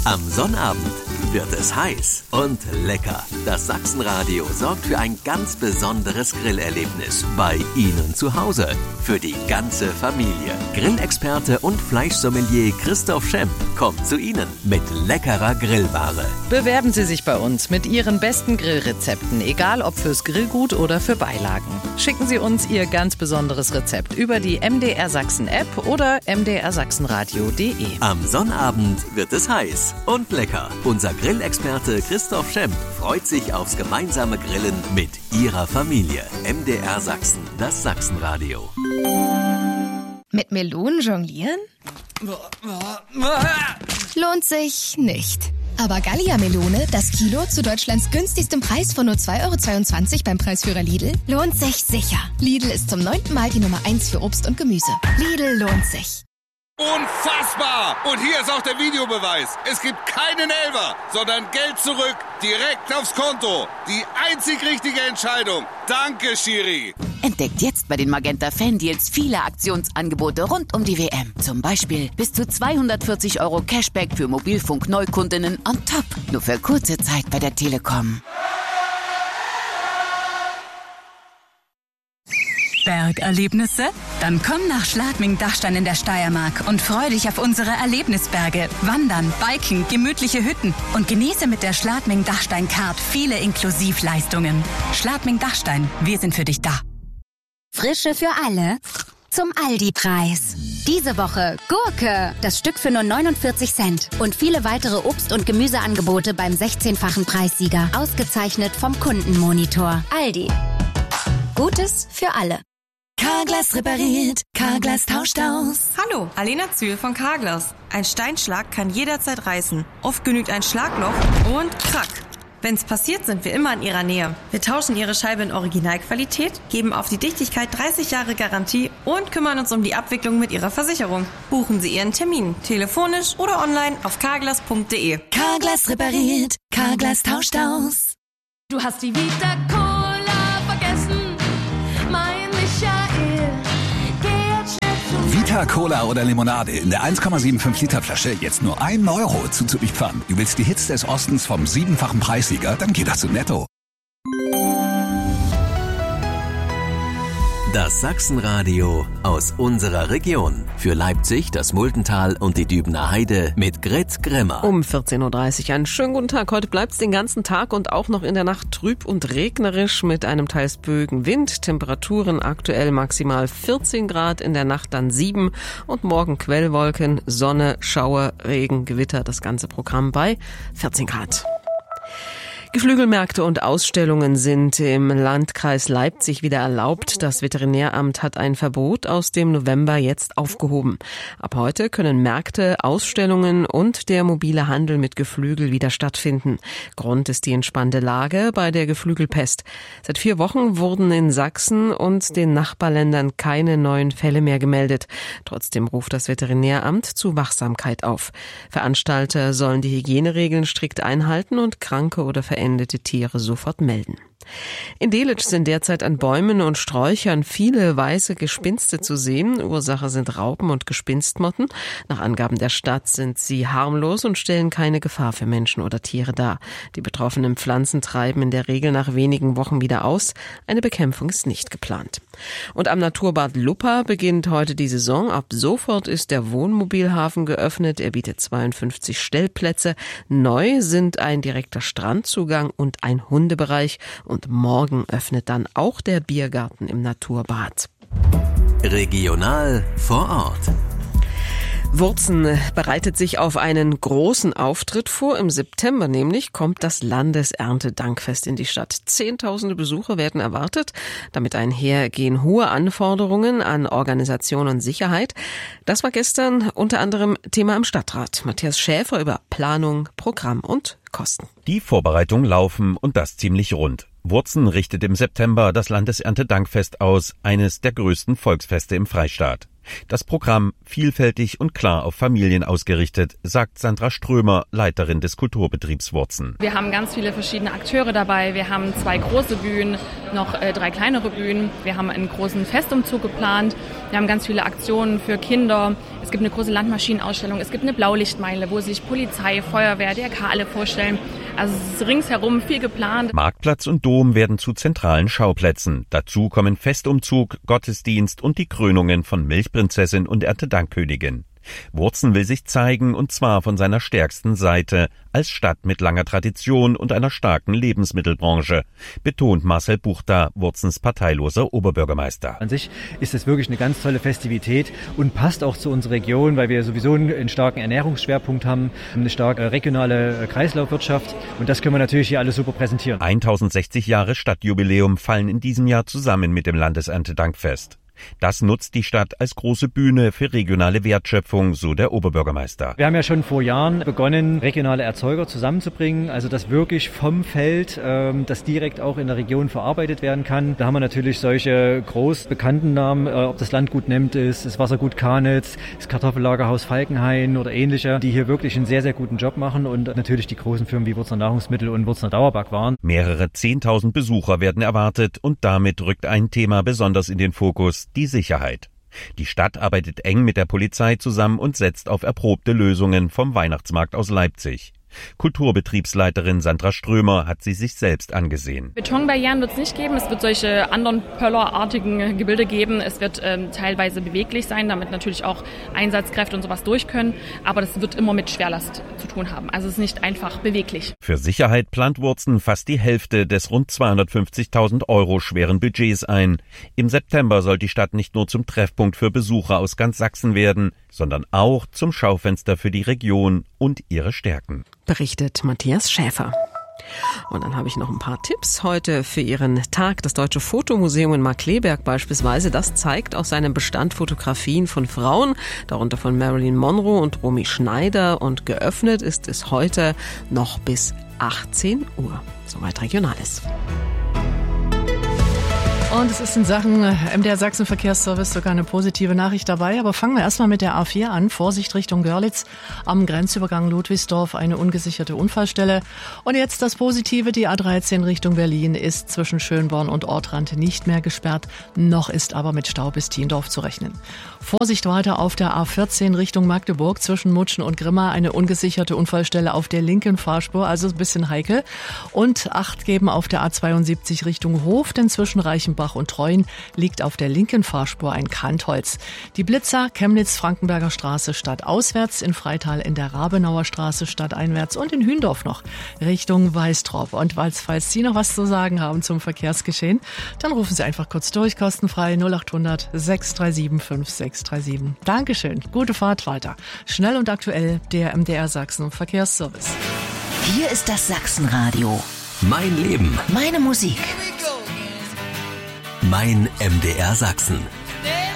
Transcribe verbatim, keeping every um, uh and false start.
Am Sonnabend wird es heiß und lecker. Das Sachsenradio sorgt für ein ganz besonderes Grillerlebnis bei Ihnen zu Hause. Für die ganze Familie. Grillexperte und Fleischsommelier Christoph Schemp kommt zu Ihnen mit leckerer Grillware. Bewerben Sie sich bei uns mit Ihren besten Grillrezepten, egal ob fürs Grillgut oder für Beilagen. Schicken Sie uns Ihr ganz besonderes Rezept über die M D R Sachsen App oder m d r sachsenradio punkt d e. Am Sonnabend wird es heiß und lecker. Unser Grillexperte Christoph Schemp freut sich aufs gemeinsame Grillen mit Ihrer Familie. M D R Sachsen, das Sachsenradio. Mit Melonen jonglieren? Lohnt sich nicht. Aber Gallia-Melone, das Kilo zu Deutschlands günstigstem Preis von nur zwei Euro zweiundzwanzig beim Preisführer Lidl, lohnt sich sicher. Lidl ist zum neunten Mal die Nummer eins für Obst und Gemüse. Lidl lohnt sich. Unfassbar! Und hier ist auch der Videobeweis. Es gibt keinen Elfer, sondern Geld zurück, direkt aufs Konto. Die einzig richtige Entscheidung. Danke, Schiri. Entdeckt jetzt bei den Magenta Fan-Deals viele Aktionsangebote rund um die W M. Zum Beispiel bis zu zweihundertvierzig Euro Cashback für Mobilfunk-Neukundinnen on top. Nur für kurze Zeit bei der Telekom. Bergerlebnisse? Dann komm nach Schladming-Dachstein in der Steiermark und freu dich auf unsere Erlebnisberge. Wandern, Biken, gemütliche Hütten und genieße mit der Schladming-Dachstein-Card viele Inklusivleistungen. Schladming-Dachstein, wir sind für dich da. Frische für alle zum Aldi-Preis. Diese Woche Gurke, das Stück für nur neunundvierzig Cent. Und viele weitere Obst- und Gemüseangebote beim sechzehnfachen Preissieger. Ausgezeichnet vom Kundenmonitor. Aldi. Gutes für alle. Carglass repariert, Carglass tauscht aus. Hallo, Alena Zühl von Carglass. Ein Steinschlag kann jederzeit reißen. Oft genügt ein Schlagloch und krack. Wenn's passiert, sind wir immer in Ihrer Nähe. Wir tauschen Ihre Scheibe in Originalqualität, geben auf die Dichtigkeit dreißig Jahre Garantie und kümmern uns um die Abwicklung mit Ihrer Versicherung. Buchen Sie Ihren Termin, telefonisch oder online auf carglass punkt d e. Carglass repariert, Carglass tauscht aus. Du hast die Vita Cola vergessen. Vita Cola oder Limonade in der eins Komma fünfundsiebzig Liter Flasche jetzt nur ein Euro zuzüglich Pfand. Du willst die Hits des Ostens vom siebenfachen Preissieger? Dann geht das zu Netto. Das Sachsenradio aus unserer Region. Für Leipzig, das Muldental und die Dübener Heide mit Grit Grimmer. Um vierzehn Uhr dreißig. Einen schönen guten Tag. Heute bleibt es den ganzen Tag und auch noch in der Nacht trüb und regnerisch mit einem teils böigen Wind. Temperaturen aktuell maximal vierzehn Grad, in der Nacht dann sieben und morgen Quellwolken, Sonne, Schauer, Regen, Gewitter. Das ganze Programm bei vierzehn Grad. Geflügelmärkte und Ausstellungen sind im Landkreis Leipzig wieder erlaubt. Das Veterinäramt hat ein Verbot aus dem November jetzt aufgehoben. Ab heute können Märkte, Ausstellungen und der mobile Handel mit Geflügel wieder stattfinden. Grund ist die entspannte Lage bei der Geflügelpest. Seit vier Wochen wurden in Sachsen und den Nachbarländern keine neuen Fälle mehr gemeldet. Trotzdem ruft das Veterinäramt zu Wachsamkeit auf. Veranstalter sollen die Hygieneregeln strikt einhalten und kranke oder verendete Tiere sofort melden. In Delitzsch sind derzeit an Bäumen und Sträuchern viele weiße Gespinste zu sehen. Ursache sind Raupen und Gespinstmotten. Nach Angaben der Stadt sind sie harmlos und stellen keine Gefahr für Menschen oder Tiere dar. Die betroffenen Pflanzen treiben in der Regel nach wenigen Wochen wieder aus. Eine Bekämpfung ist nicht geplant. Und am Naturbad Luppa beginnt heute die Saison. Ab sofort ist der Wohnmobilhafen geöffnet. Er bietet zweiundfünfzig Stellplätze. Neu sind ein direkter Strandzugang und ein Hundebereich. Und morgen öffnet dann auch der Biergarten im Naturbad. Regional vor Ort. Wurzen bereitet sich auf einen großen Auftritt vor. Im September nämlich kommt das Landeserntedankfest in die Stadt. Zehntausende Besucher werden erwartet. Damit einher gehen hohe Anforderungen an Organisation und Sicherheit. Das war gestern unter anderem Thema im Stadtrat. Matthias Schäfer über Planung, Programm und Kosten. Die Vorbereitungen laufen und das ziemlich rund. Wurzen richtet im September das Landeserntedankfest aus, eines der größten Volksfeste im Freistaat. Das Programm vielfältig und klar auf Familien ausgerichtet, sagt Sandra Strömer, Leiterin des Kulturbetriebs Wurzen. Wir haben ganz viele verschiedene Akteure dabei. Wir haben zwei große Bühnen, noch äh, drei kleinere Bühnen. Wir haben einen großen Festumzug geplant. Wir haben ganz viele Aktionen für Kinder. Es gibt eine große Landmaschinenausstellung. Es gibt eine Blaulichtmeile, wo sich Polizei, Feuerwehr, D R K alle vorstellen. Also es ist ringsherum viel geplant. Marktplatz und Dom werden zu zentralen Schauplätzen. Dazu kommen Festumzug, Gottesdienst und die Krönungen von Milchprinzessin und Erntedankkönigin. Wurzen will sich zeigen, und zwar von seiner stärksten Seite, als Stadt mit langer Tradition und einer starken Lebensmittelbranche, betont Marcel Buchta, Wurzens parteiloser Oberbürgermeister. An sich ist es wirklich eine ganz tolle Festivität und passt auch zu unserer Region, weil wir sowieso einen starken Ernährungsschwerpunkt haben, eine starke regionale Kreislaufwirtschaft, und das können wir natürlich hier alles super präsentieren. tausendsechzig Jahre Stadtjubiläum fallen in diesem Jahr zusammen mit dem Landeserntedankfest. Das nutzt die Stadt als große Bühne für regionale Wertschöpfung, so der Oberbürgermeister. Wir haben ja schon vor Jahren begonnen, regionale Erzeuger zusammenzubringen, also das wirklich vom Feld, ähm, das direkt auch in der Region verarbeitet werden kann. Da haben wir natürlich solche groß bekannten Namen, äh, ob das Landgut Nemmt ist, das Wassergut Karnitz, das Kartoffellagerhaus Falkenhain oder ähnliche, die hier wirklich einen sehr, sehr guten Job machen, und natürlich die großen Firmen wie Wurzner Nahrungsmittel und Wurzner Dauerbackwaren. Mehrere zehntausend Besucher werden erwartet, und damit rückt ein Thema besonders in den Fokus: die Sicherheit. Die Stadt arbeitet eng mit der Polizei zusammen und setzt auf erprobte Lösungen vom Weihnachtsmarkt aus Leipzig. Kulturbetriebsleiterin Sandra Strömer hat sie sich selbst angesehen. Betonbarrieren wird es nicht geben. Es wird solche anderen Pöllerartigen Gebilde geben. Es wird ähm, teilweise beweglich sein, damit natürlich auch Einsatzkräfte und sowas durch können. Aber das wird immer mit Schwerlast zu tun haben. Also es ist nicht einfach beweglich. Für Sicherheit plant Wurzen fast die Hälfte des rund zweihundertfünfzigtausend Euro schweren Budgets ein. Im September soll die Stadt nicht nur zum Treffpunkt für Besucher aus ganz Sachsen werden, sondern auch zum Schaufenster für die Region und ihre Stärken. Berichtet Matthias Schäfer. Und dann habe ich noch ein paar Tipps heute für Ihren Tag. Das Deutsche Fotomuseum in Markkleeberg beispielsweise, das zeigt aus seinem Bestand Fotografien von Frauen, darunter von Marilyn Monroe und Romy Schneider, und geöffnet ist es heute noch bis achtzehn Uhr. Soweit Regionales. Und es ist in Sachen M D R Sachsen Verkehrsservice sogar eine positive Nachricht dabei. Aber fangen wir erstmal mit der A vier an. Vorsicht Richtung Görlitz am Grenzübergang Ludwigsdorf, eine ungesicherte Unfallstelle. Und jetzt das Positive, die A dreizehn Richtung Berlin ist zwischen Schönborn und Ortrand nicht mehr gesperrt. Noch ist aber mit Stau bis Thiendorf zu rechnen. Vorsicht weiter auf der A vierzehn Richtung Magdeburg zwischen Mutschen und Grimma, eine ungesicherte Unfallstelle auf der linken Fahrspur, also ein bisschen heikel. Und Acht geben auf der A zweiundsiebzig Richtung Hof, denn zwischen Reichenbach und Treuen liegt auf der linken Fahrspur ein Kantholz. Die Blitzer Chemnitz-Frankenberger Straße stadtauswärts, in Freital in der Rabenauer Straße stadteinwärts und in Hündorf noch Richtung Weißtrop. Und falls, falls Sie noch was zu sagen haben zum Verkehrsgeschehen, dann rufen Sie einfach kurz durch, kostenfrei null acht hundert sechs drei sieben fünf sechs drei sieben. Dankeschön, gute Fahrt weiter. Schnell und aktuell, der M D R Sachsen Verkehrsservice. Hier ist das Sachsenradio. Mein Leben. Meine Musik. Mein M D R Sachsen.